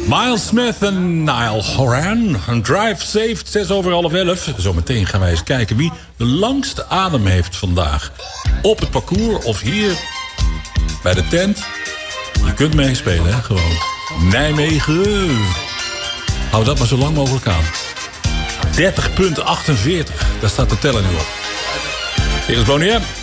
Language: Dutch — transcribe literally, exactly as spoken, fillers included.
Miles Smith en Niall Horan. Een drive safe, zes over half elf. Zometeen gaan wij eens kijken wie de langste adem heeft vandaag. Op het parcours of hier bij de tent. Je kunt meespelen, hè, gewoon. Nijmegen. Hou dat maar zo lang mogelijk aan. dertig komma achtenveertig. Daar staat de teller nu op. Hier is Bonnie M.